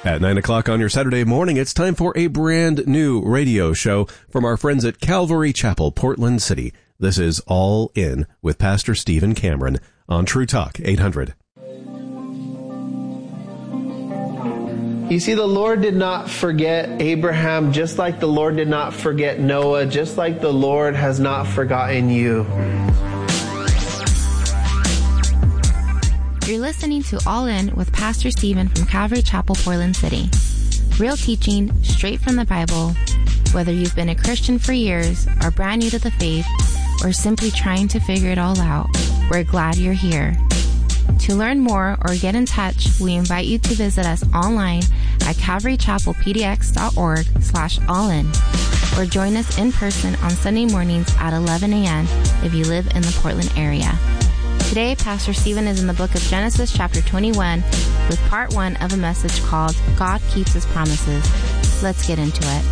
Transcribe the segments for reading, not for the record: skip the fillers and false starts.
At 9 o'clock on your Saturday morning, it's time for a brand new radio show from our friends at Calvary Chapel, Portland City. This is All In with Pastor Stephen Cameron on True Talk 800. You see, the Lord did not forget Abraham, just like the Lord did not forget Noah, just like the Lord has not forgotten you. You're listening to All In with Pastor Stephen from Calvary Chapel, Portland City. Real teaching straight from the Bible. Whether you've been a Christian for years, are brand new to the faith, or simply trying to figure it all out, we're glad you're here. To learn more or get in touch, we invite you to visit us online at calvarychapelpdx.org/allin, or join us in person on Sunday mornings at 11 a.m. if you live in the Portland area. Today, Pastor Stephen is in the book of Genesis chapter 21 with part 1 of a message called God Keeps His Promises. Let's get into it.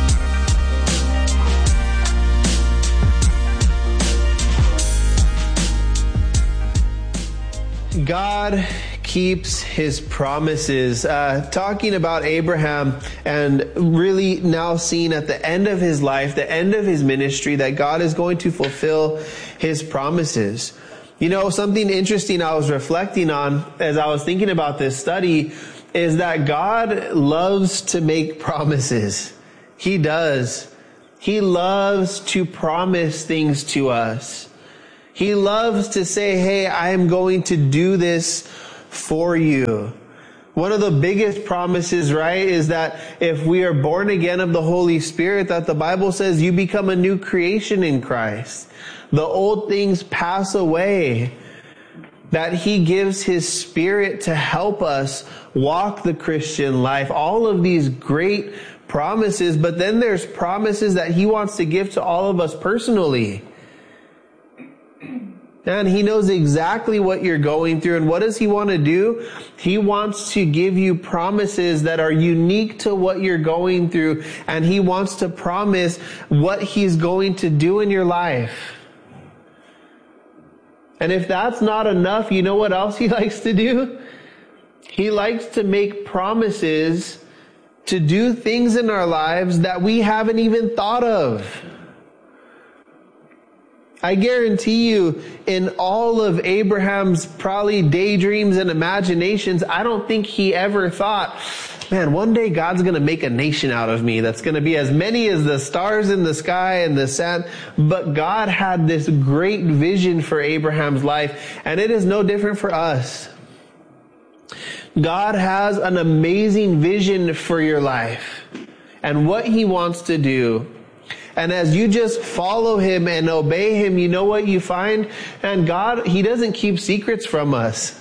God keeps His promises. Talking about Abraham, and really now seeing at the end of his life, the end of his ministry, that God is going to fulfill His promises. You know, something interesting I was reflecting on as I was thinking about this study is that God loves to make promises. He does. He loves to promise things to us. He loves to say, hey, I am going to do this for you. One of the biggest promises, right, is that if we are born again of the Holy Spirit, that the Bible says you become a new creation in Christ. The old things pass away. That He gives His Spirit to help us walk the Christian life. All of these great promises, but then there's promises that He wants to give to all of us personally. And He knows exactly what you're going through. And what does He want to do? He wants to give you promises that are unique to what you're going through. And He wants to promise what He's going to do in your life. And if that's not enough, you know what else He likes to do? He likes to make promises to do things in our lives that we haven't even thought of. I guarantee you, in all of Abraham's probably daydreams and imaginations, I don't think he ever thought, man, one day God's going to make a nation out of me that's going to be as many as the stars in the sky and the sand. But God had this great vision for Abraham's life, and it is no different for us. God has an amazing vision for your life and what He wants to do. And as you just follow Him and obey Him, you know what you find? And God, He doesn't keep secrets from us.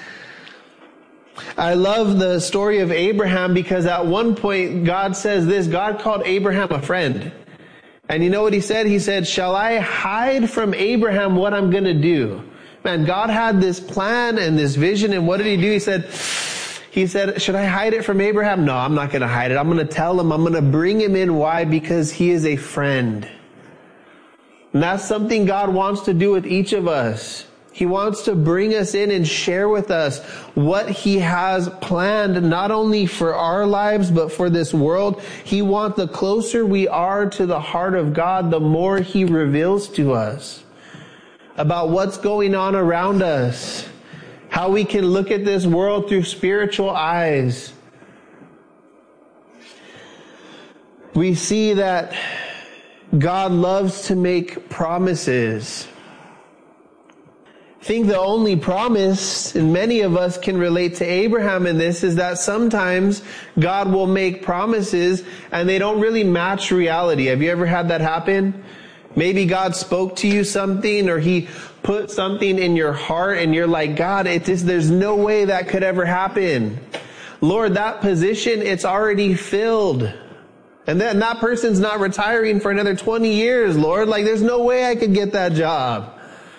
I love the story of Abraham because at one point God says this, God called Abraham a friend. And you know what He said? He said, shall I hide from Abraham what I'm going to do? Man, God had this plan and this vision, and what did He do? He said, should I hide it from Abraham? No, I'm not going to hide it. I'm going to tell him. I'm going to bring him in. Why? Because he is a friend. And that's something God wants to do with each of us. He wants to bring us in and share with us what He has planned, not only for our lives, but for this world. He wants, the closer we are to the heart of God, the more He reveals to us about what's going on around us. How we can look at this world through spiritual eyes. We see that God loves to make promises. I think the only promise, and many of us can relate to Abraham in this, is that sometimes God will make promises and they don't really match reality. Have you ever had that happen? Maybe God spoke to you something, or He put something in your heart and you're like, God, there's no way that could ever happen. Lord, that position, it's already filled. And then that person's not retiring for another 20 years, Lord. Like, there's no way I could get that job.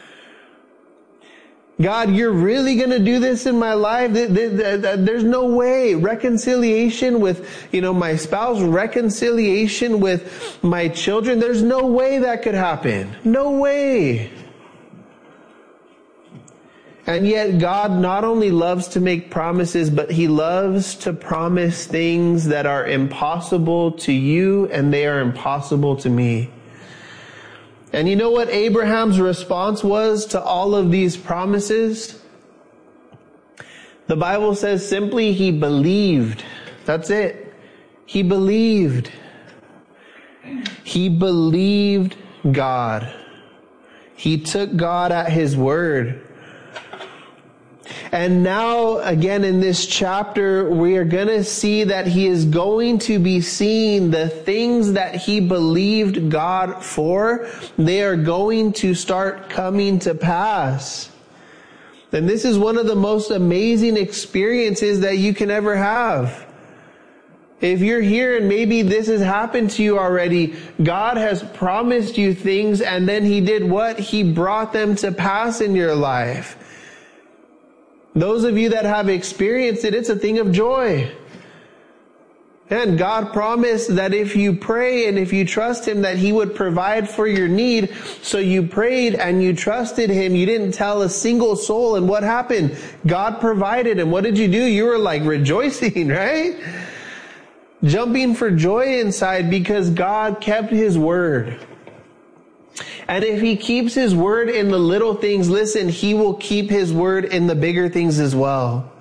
God, you're really going to do this in my life? There's no way. Reconciliation with, my spouse, reconciliation with my children. There's no way that could happen. No way. And yet God not only loves to make promises, but he loves to promise things that are impossible to you and they are impossible to me. And you know what Abraham's response was to all of these promises? The Bible says simply he believed. That's it. He believed. He believed God. He took God at his word. And now, again, in this chapter, we are going to see that he is going to be seeing the things that he believed God for. They are going to start coming to pass. And this is one of the most amazing experiences that you can ever have. If you're here and maybe this has happened to you already, God has promised you things and then he did what? He brought them to pass in your life. Those of you that have experienced it, it's a thing of joy. And God promised that if you pray and if you trust him, that he would provide for your need. So you prayed and you trusted him. You didn't tell a single soul. And what happened? God provided. And what did you do? You were like rejoicing, right? Jumping for joy inside because God kept his word. And if he keeps his word in the little things, listen, he will keep his word in the bigger things as well.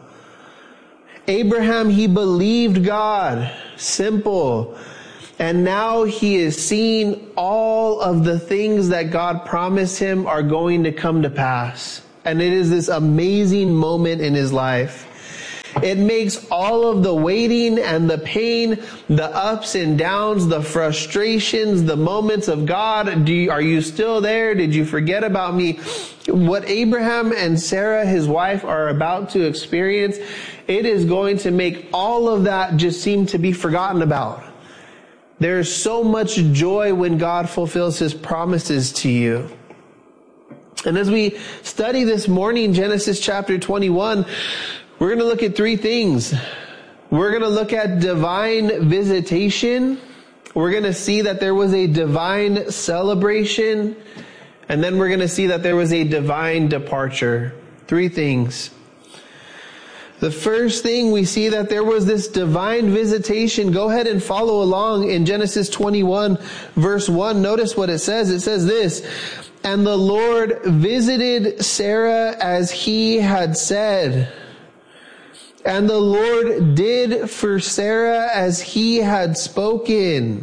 Abraham, he believed God. Simple. And now he is seeing all of the things that God promised him are going to come to pass. And it is this amazing moment in his life. It makes all of the waiting and the pain, the ups and downs, the frustrations, the moments of God. Are you still there? Did you forget about me? What Abraham and Sarah, his wife, are about to experience, it is going to make all of that just seem to be forgotten about. There's so much joy when God fulfills his promises to you. And as we study this morning, Genesis chapter 21, we're going to look at three things. We're going to look at divine visitation. We're going to see that there was a divine celebration. And then we're going to see that there was a divine departure. Three things. The first thing, we see that there was this divine visitation. Go ahead and follow along in Genesis 21 verse 1. Notice what it says. It says this, "And the Lord visited Sarah as he had said. And the Lord did for Sarah as he had spoken.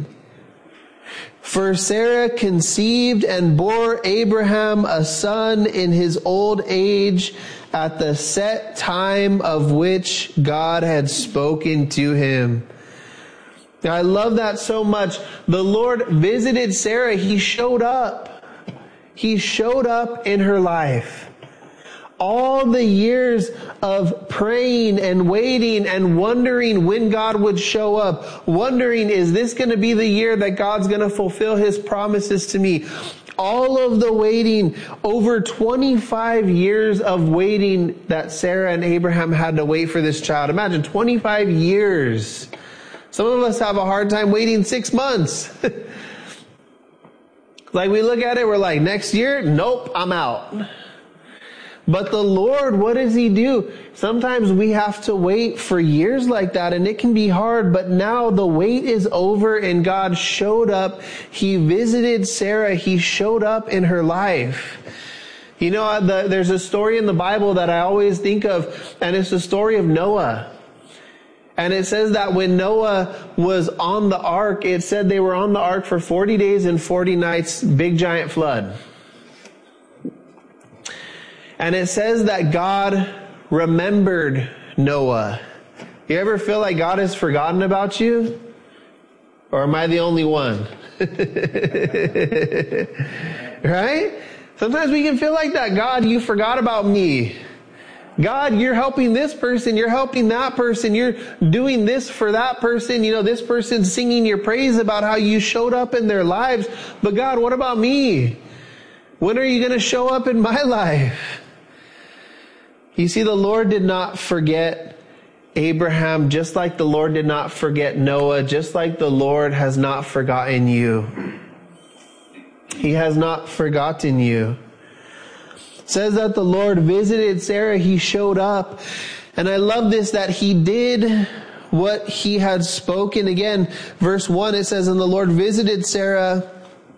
For Sarah conceived and bore Abraham a son in his old age at the set time of which God had spoken to him." Now, I love that so much. The Lord visited Sarah. He showed up. He showed up in her life. All the years of praying and waiting and wondering when God would show up, wondering, is this going to be the year that God's going to fulfill his promises to me? All of the waiting, over 25 years of waiting that Sarah and Abraham had to wait for this child. Imagine 25 years. Some of us have a hard time waiting 6 months. Like we look at it, we're like, next year? Nope, I'm out. But the Lord, what does he do? Sometimes we have to wait for years like that, and it can be hard, but now the wait is over and God showed up. He visited Sarah. He showed up in her life. You know, there's a story in the Bible that I always think of, and it's the story of Noah. And it says that when Noah was on the ark, it said they were on the ark for 40 days and 40 nights, big giant flood. And it says that God remembered Noah. You ever feel like God has forgotten about you? Or am I the only one? Right? Sometimes we can feel like that. God, you forgot about me. God, you're helping this person. You're helping that person. You're doing this for that person. You know, this person's singing your praise about how you showed up in their lives. But God, what about me? When are you going to show up in my life? You see, the Lord did not forget Abraham, just like the Lord did not forget Noah, just like the Lord has not forgotten you. He has not forgotten you. It says that the Lord visited Sarah. He showed up. And I love this, that he did what he had spoken. Again, verse 1, it says, and the Lord visited Sarah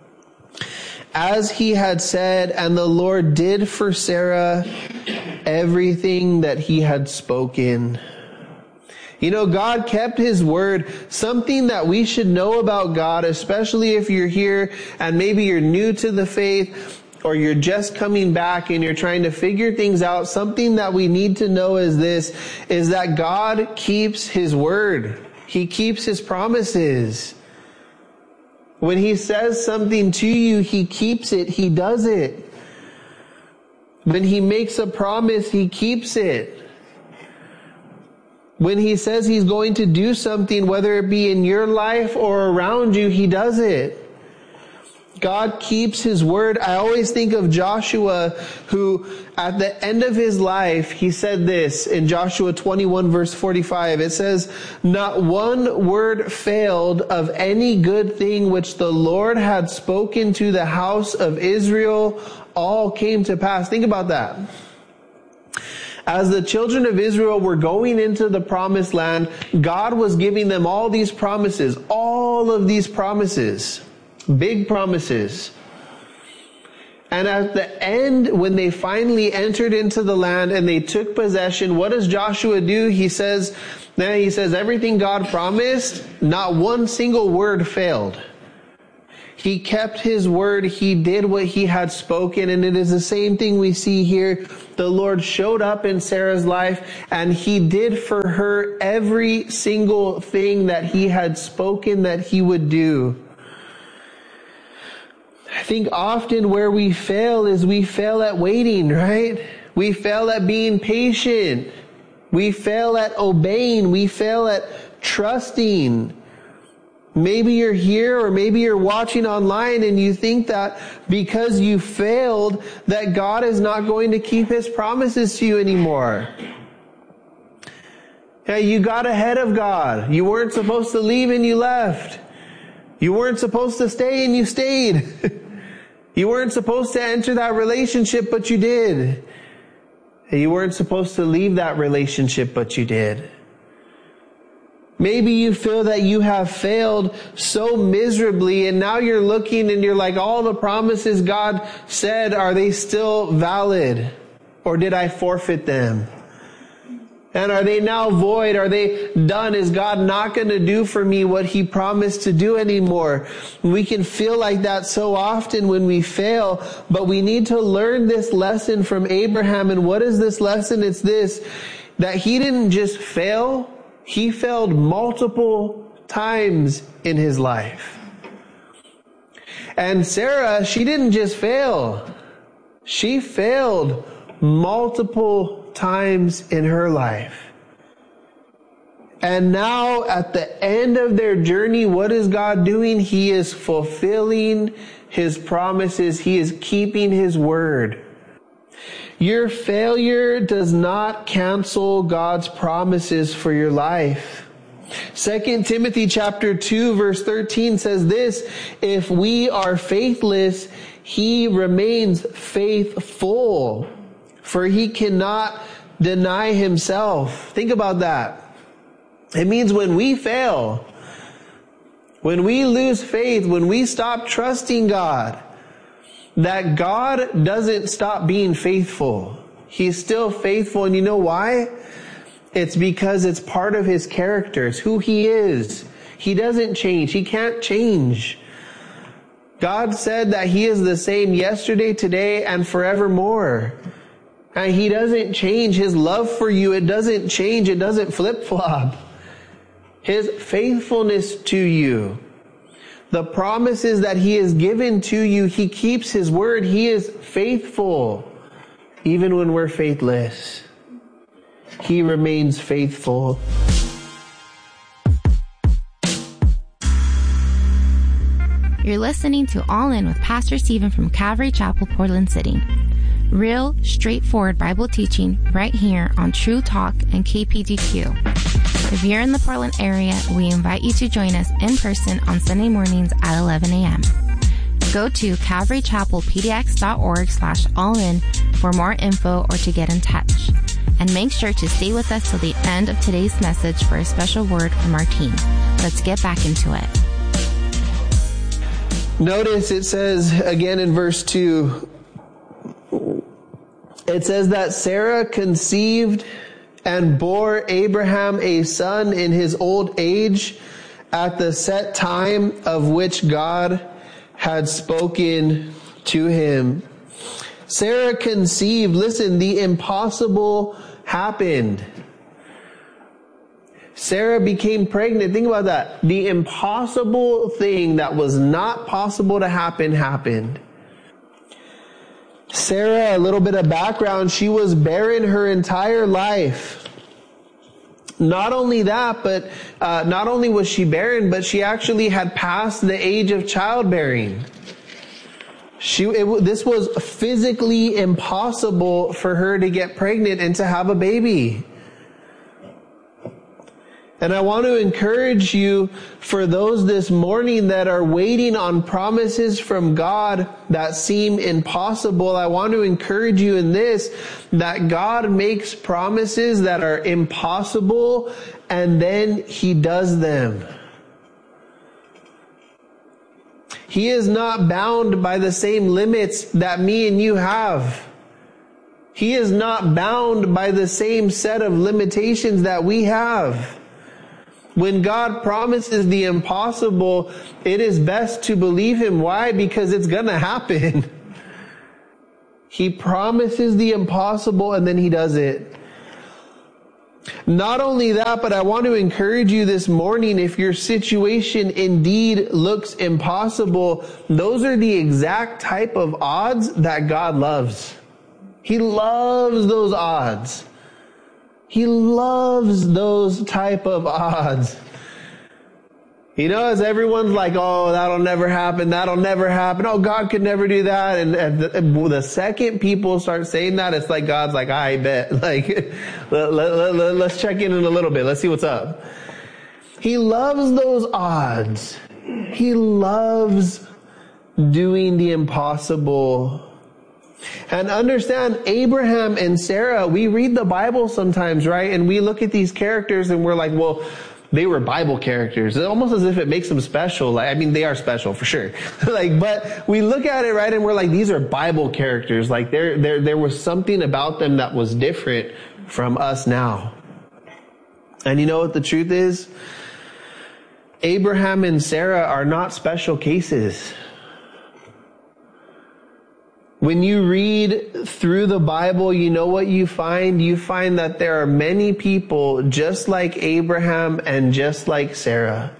as he had said, and the Lord did for Sarah everything that he had spoken. You know, God kept his word. Something that we should know about God, especially if you're here and maybe you're new to the faith, or you're just coming back and you're trying to figure things out, something that we need to know is this, is that God keeps his word. He keeps his promises. When he says something to you, he keeps it. He does it. When he makes a promise, he keeps it. When he says he's going to do something, whether it be in your life or around you, he does it. God keeps his word. I always think of Joshua, who at the end of his life, he said this in Joshua 21 verse 45. It says, not one word failed of any good thing which the Lord had spoken to the house of Israel, all came to pass. Think about that. As the children of Israel were going into the promised land, God was giving them all these promises, all of these promises. Big promises. And at the end, when they finally entered into the land and they took possession, what does Joshua do? He says, everything God promised, not one single word failed. He kept his word. He did what he had spoken. And it is the same thing we see here. The Lord showed up in Sarah's life and he did for her every single thing that he had spoken that he would do. I think often where we fail is we fail at waiting, right? We fail at being patient. We fail at obeying. We fail at trusting. Maybe you're here or maybe you're watching online and you think that because you failed that God is not going to keep his promises to you anymore. Hey, you got ahead of God. You weren't supposed to leave and you left. You weren't supposed to stay and you stayed. You weren't supposed to enter that relationship, but you did. You weren't supposed to leave that relationship, but you did. Maybe you feel that you have failed so miserably and now you're looking and you're like, all the promises God said, are they still valid? Or did I forfeit them? And are they now void? Are they done? Is God not going to do for me what he promised to do anymore? We can feel like that so often when we fail, but we need to learn this lesson from Abraham. And what is this lesson? It's this, that he didn't just fail. He failed multiple times in his life. And Sarah, she didn't just fail. She failed multiple times in her life. And now at the end of their journey, what is God doing? He is fulfilling his promises. He is keeping his word. Your failure does not cancel God's promises for your life. 2 Timothy chapter 2 verse 13 says this, if we are faithless, he remains faithful, for he cannot deny himself. Think about that. It means when we fail, when we lose faith, when we stop trusting God, that God doesn't stop being faithful. He's still faithful. And you know why? It's because it's part of his character. It's who he is. He doesn't change. He can't change. God said that he is the same yesterday, today, and forevermore. And he doesn't change. His love for you, it doesn't change. It doesn't flip-flop. His faithfulness to you, the promises that he has given to you, he keeps his word. He is faithful. Even when we're faithless, he remains faithful. You're listening to All In with Pastor Stephen from Calvary Chapel, Portland City. Real, straightforward Bible teaching right here on True Talk and KPDQ. If you're in the Portland area, we invite you to join us in person on Sunday mornings at 11 a.m. Go to calvarychapelpdx.org/allin for more info or to get in touch. And make sure to stay with us till the end of today's message for a special word from our team. Let's get back into it. Notice it says again in verse 2, it says that Sarah conceived and bore Abraham a son in his old age at the set time of which God had spoken to him. Sarah conceived. Listen, the impossible happened. Sarah became pregnant. Think about that. The impossible thing that was not possible to happen, happened. Sarah, a little bit of background, she was barren her entire life. Not only that, but not only was she barren, but she actually had passed the age of childbearing. This was physically impossible for her to get pregnant and to have a baby. And I want to encourage you, for those this morning that are waiting on promises from God that seem impossible, I want to encourage you in this, that God makes promises that are impossible and then He does them. He is not bound by the same limits that me and you have. He is not bound by the same set of limitations that we have. When God promises the impossible, it is best to believe Him. Why? Because it's going to happen. He promises the impossible and then He does it. Not only that, but I want to encourage you this morning, if your situation indeed looks impossible, those are the exact type of odds that God loves. He loves those odds. He loves those type of odds. You know, as everyone's like, oh, that'll never happen. That'll never happen. Oh, God could never do that. And the second people start saying that, it's like God's like, I bet. Like, let's check in a little bit. Let's see what's up. He loves those odds. He loves doing the impossible. And understand, Abraham and Sarah, we read the Bible sometimes, right? And we look at these characters and we're like, well, they were Bible characters. It's almost as if it makes them special. Like, I mean, they are special for sure. But we look at it, right? And we're like, these are Bible characters. Like there was something about them that was different from us now. And you know what the truth is? Abraham and Sarah are not special cases. When you read through the Bible, you know what you find? You find that there are many people just like Abraham and just like Sarah.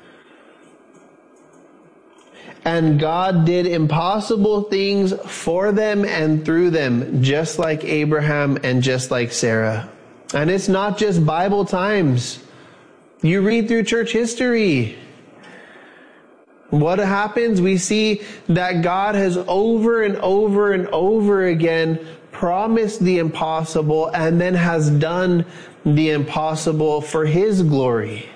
And God did impossible things for them and through them, just like Abraham and just like Sarah. And it's not just Bible times. You read through church history. What happens? We see that God has over and over and over again promised the impossible and then has done the impossible for His glory.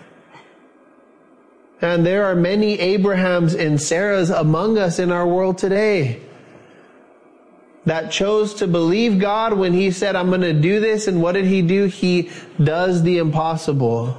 And there are many Abrahams and Sarahs among us in our world today that chose to believe God when He said, I'm going to do this. And what did He do? He does the impossible.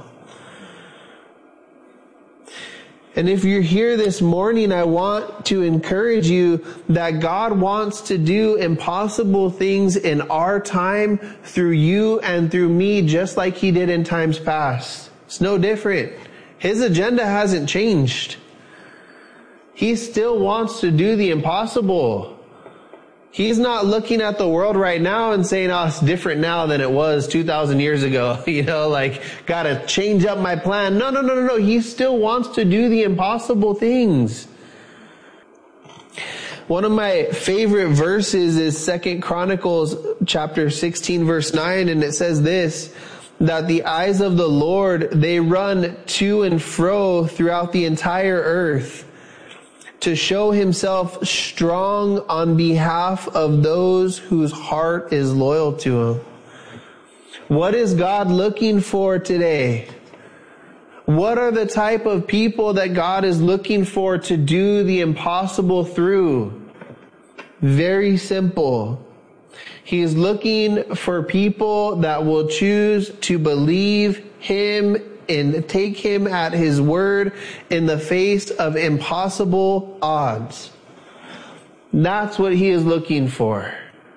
And if you're here this morning, I want to encourage you that God wants to do impossible things in our time through you and through me, just like He did in times past. It's no different. His agenda hasn't changed. He still wants to do the impossible. He's not looking at the world right now and saying, oh, it's different now than it was 2,000 years ago. You know, like, gotta change up my plan. No. He still wants to do the impossible things. One of my favorite verses is 2 Chronicles chapter 16, verse 9. And it says this, that the eyes of the Lord, they run to and fro throughout the entire earth, to show Himself strong on behalf of those whose heart is loyal to Him. What is God looking for today? What are the type of people that God is looking for to do the impossible through? Very simple. He is looking for people that will choose to believe Him and take Him at His word in the face of impossible odds. That's what He is looking for.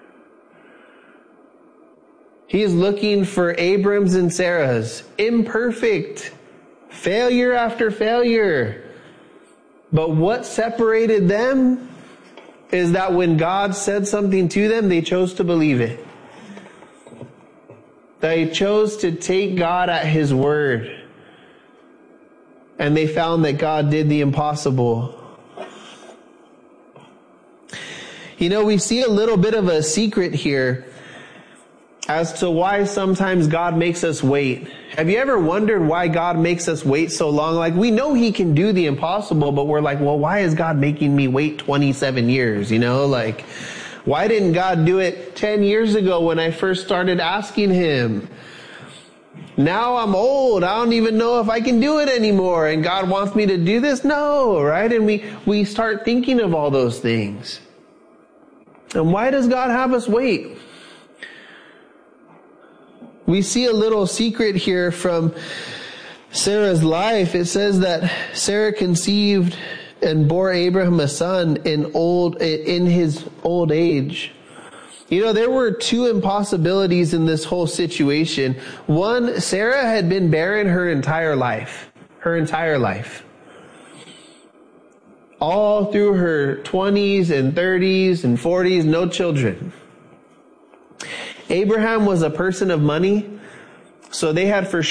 He is looking for Abrams and Sarahs, imperfect, failure after failure. But what separated them is that when God said something to them, they chose to believe it. They chose to take God at His word. And they found that God did the impossible. You know, we see a little bit of a secret here as to why sometimes God makes us wait. Have you ever wondered why God makes us wait so long? Like, we know He can do the impossible, but we're like, well, why is God making me wait 27 years? You know, like, why didn't God do it 10 years ago when I first started asking Him? Now I'm old. I don't even know if I can do it anymore. And God wants me to do this? No, right? And we start thinking of all those things. And why does God have us wait? We see a little secret here from Sarah's life. It says that Sarah conceived and bore Abraham a son in his old age. You know, there were two impossibilities in this whole situation. One, Sarah had been barren her entire life. All through her 20s and 30s and 40s, no children. Abraham was a person of money, so they had for sure